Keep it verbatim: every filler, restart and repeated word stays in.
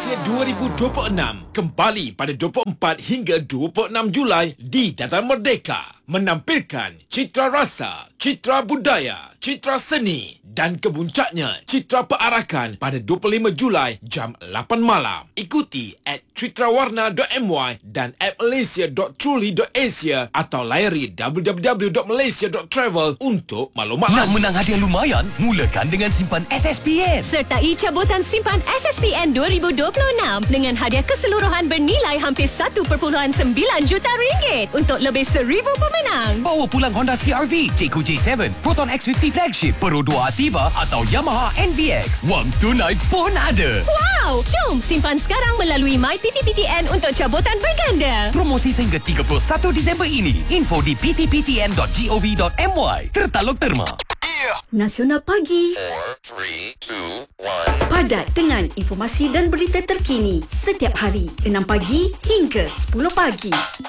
Malaysia dua ribu dua puluh enam kembali pada dua puluh empat hingga dua puluh enam Julai di Dataran Merdeka, menampilkan citra rasa, citra budaya, citra seni dan kemuncaknya citra perarakan pada dua puluh lima Julai jam lapan malam. Ikuti at citrawarna dot my dan at malaysia dot truly dot asia atau layari w w w dot malaysia dot travel untuk maklumat. Nak menang hadiah lumayan? Mulakan dengan simpan S S P N. Sertai cabutan simpan S S P N dua ribu dua puluh enam dengan hadiah keseluruhan bernilai hampir satu perpuluhan sembilan juta ringgit untuk lebih seribu pemenang. Bawa pulang Honda C R V, Jayco J tujuh, Proton X lima puluh Flagship, Pro dua Ativa atau Yamaha N V X. Wang tunai pun ada. Wow! Jom simpan sekarang melalui My P T P T N untuk cabutan berganda. Promosi sehingga tiga puluh satu Disember ini. Info di p t p t n dot gov dot my. Tertaluk terma. Nasional Pagi. four, three, two, one. Padat dengan informasi dan berita terkini setiap hari enam pagi hingga sepuluh pagi.